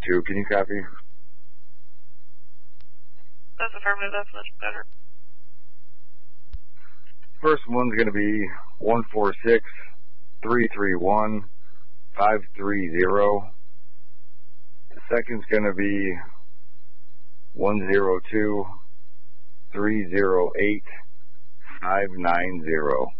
2. Can you copy? That's affirmative. That's much better. First one's going to be 146-331-530. The second's going to be 102-308-590.